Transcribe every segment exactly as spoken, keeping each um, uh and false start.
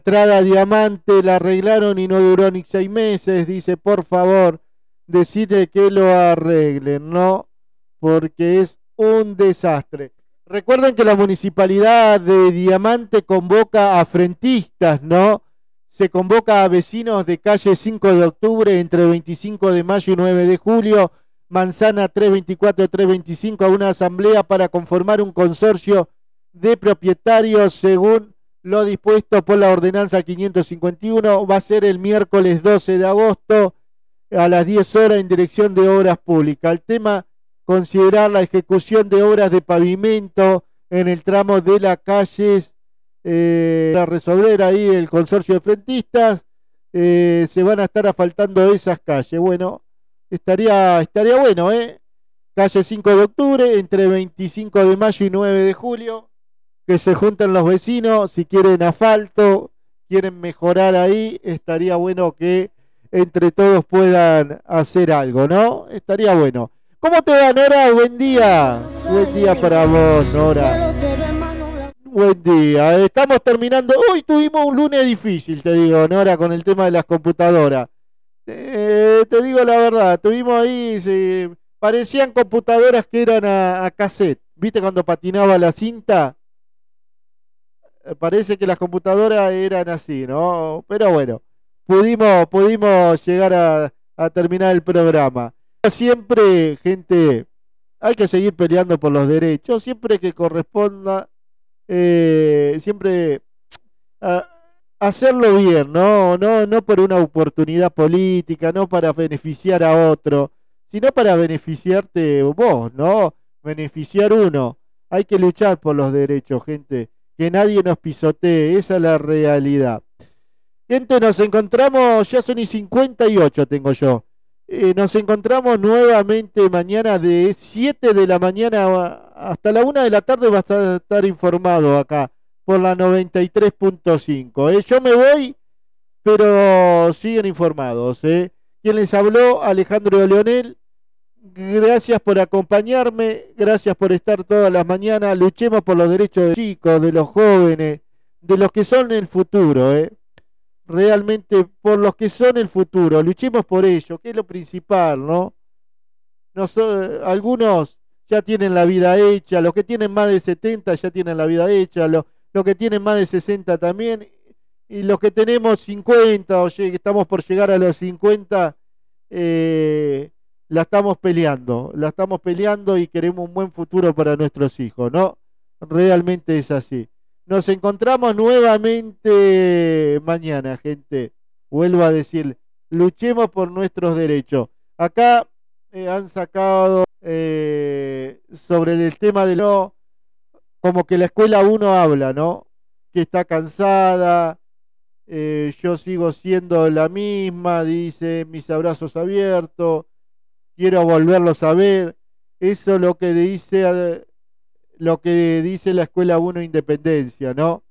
Entrada Diamante la arreglaron y no duró ni seis meses. Dice, por favor, decirle que lo arreglen, ¿no? Porque es un desastre. Recuerden que la municipalidad de Diamante convoca a frentistas, ¿no? Se convoca a vecinos de calle cinco de octubre entre veinticinco de mayo y nueve de julio, Manzana trescientos veinticuatro, trescientos veinticinco, a una asamblea para conformar un consorcio de propietarios según lo dispuesto por la ordenanza quinientos cincuenta y uno. Va a ser el miércoles doce de agosto a las diez horas en dirección de Obras Públicas. El tema, considerar la ejecución de obras de pavimento en el tramo de las calles, eh, para resolver ahí el consorcio de frentistas. Eh, se van a estar asfaltando esas calles. Bueno, estaría, estaría bueno, ¿eh? Calle cinco de octubre, entre veinticinco de mayo y nueve de julio, que se junten los vecinos, si quieren asfalto, quieren mejorar ahí, estaría bueno que entre todos puedan hacer algo, ¿no? Estaría bueno. ¿Cómo te va, Nora? Buen día. Buen día para vos, Nora. Buen día. Estamos terminando. Hoy tuvimos un lunes difícil, te digo, Nora, con el tema de las computadoras. Eh, te digo la verdad, tuvimos ahí, se, parecían computadoras que eran a, a cassette. ¿Viste cuando patinaba la cinta? Parece que las computadoras eran así, ¿no? Pero bueno, pudimos, pudimos llegar a, a terminar el programa. Siempre, gente, hay que seguir peleando por los derechos, siempre que corresponda, eh, siempre a, hacerlo bien, ¿no? No, no por una oportunidad política, no para beneficiar a otro, sino para beneficiarte vos, ¿no? Beneficiar uno. Hay que luchar por los derechos, gente. Que nadie nos pisotee, esa es la realidad. Gente, nos encontramos, ya son y cincuenta y ocho tengo yo. Eh, nos encontramos nuevamente mañana de siete de la mañana hasta la una de la tarde. Vas a estar informado acá por la noventa y tres punto cinco. ¿eh? Yo me voy, pero siguen informados. ¿eh? Quien les habló, Alejandro Leonel. Gracias por acompañarme, gracias por estar todas las mañanas. Luchemos por los derechos de los chicos, de los jóvenes, de los que son el futuro, ¿eh? Realmente por los que son el futuro. Luchemos por ello, que es lo principal, ¿no? Nos, algunos ya tienen la vida hecha, los que tienen más de setenta ya tienen la vida hecha, los, los que tienen más de sesenta también, y los que tenemos cincuenta o que estamos por llegar a los cincuenta, eh, la estamos peleando, la estamos peleando y queremos un buen futuro para nuestros hijos, ¿no? Realmente es así. Nos encontramos nuevamente mañana, gente. Vuelvo a decir, luchemos por nuestros derechos. Acá eh, han sacado eh, sobre el tema de lo, como que la escuela uno habla, ¿no? Que está cansada, eh, yo sigo siendo la misma, dice, mis abrazos abiertos. Quiero volverlos a ver. Eso es lo que dice lo que dice la Escuela uno Independencia, ¿no?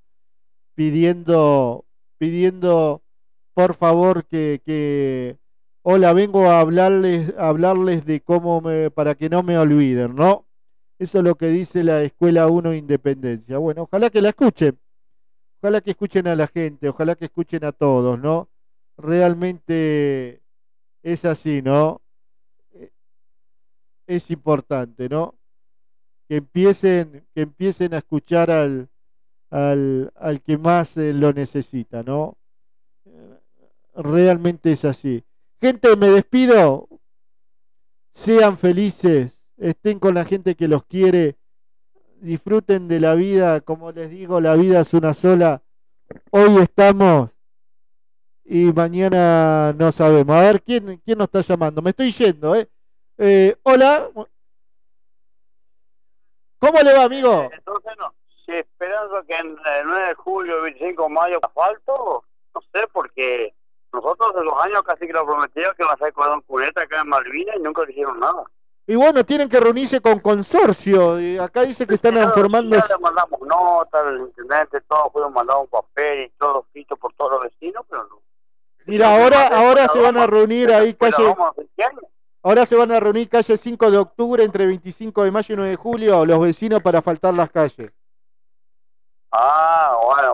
Pidiendo, pidiendo por favor que, que hola, vengo a hablarles, a hablarles de cómo me, para que no me olviden, ¿no? Eso es lo que dice la Escuela uno Independencia. Bueno, ojalá que la escuchen. Ojalá que escuchen a la gente, ojalá que escuchen a todos, ¿no? Realmente es así, ¿no? Es importante, ¿no? Que empiecen, que empiecen a escuchar al, al, al que más eh, lo necesita, ¿no? Realmente es así. Gente, me despido. Sean felices, estén con la gente que los quiere, disfruten de la vida, como les digo, la vida es una sola. Hoy estamos y mañana no sabemos. A ver, ¿quién, quién nos está llamando? Me estoy yendo, ¿eh? Eh, hola, ¿cómo le va, amigo? Entonces, no, si esperando que en el nueve de julio, veinticinco de mayo, asfalto, no sé, porque nosotros de los años casi que lo prometieron que iban a hacer cordón cuneta acá en Malvinas y nunca dijeron nada. Y bueno, tienen que reunirse con consorcio, y acá dice que están ya, formando... Ya le mandamos notas, el intendente, todos fueron mandados un papel y todo escrito por todos los vecinos, pero no. Mira, ahora, ahora se van a reunir ahí calle... Ahora se van a reunir calle cinco de octubre entre veinticinco de mayo y nueve de julio los vecinos para asfaltar las calles. Ah, bueno.